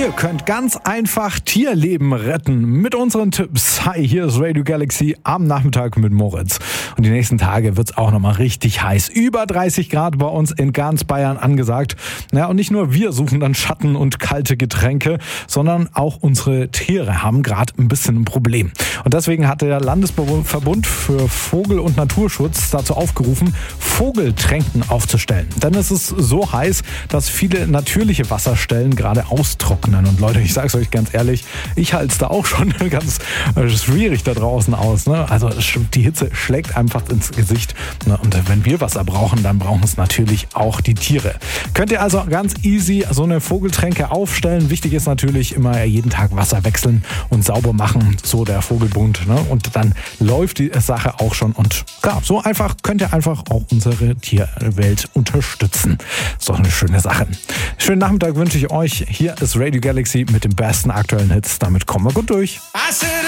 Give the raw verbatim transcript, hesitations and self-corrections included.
Ihr könnt ganz einfach Tierleben retten mit unseren Tipps. Hi, hier ist Radio Galaxy am Nachmittag mit Moritz. Und die nächsten Tage wird's auch nochmal richtig heiß. Über dreißig Grad bei uns in ganz Bayern angesagt. Ja, und nicht nur wir suchen dann Schatten und kalte Getränke, sondern auch unsere Tiere haben gerade ein bisschen ein Problem. Und deswegen hat der Landesverbund für Vogel- und Naturschutz dazu aufgerufen, Vogeltränken aufzustellen. Denn es ist so heiß, dass viele natürliche Wasserstellen gerade austrocknen. Und Leute, ich sag's euch ganz ehrlich, ich halte es da auch schon ganz schwierig da draußen aus. Ne? Also die Hitze schlägt einfach ins Gesicht. Ne? Und wenn wir Wasser brauchen, dann brauchen es natürlich auch die Tiere. Könnt ihr also ganz easy so eine Vogeltränke aufstellen. Wichtig ist natürlich immer jeden Tag Wasser wechseln und sauber machen, so der Vogelbund. Ne? Und dann läuft die Sache auch schon. Und ja, so einfach könnt ihr einfach auch unsere Tierwelt unterstützen. Ist doch eine schöne Sache. Schönen Nachmittag wünsche ich euch. Hier ist Radio Galaxy mit den besten aktuellen Hits. Damit kommen wir gut durch.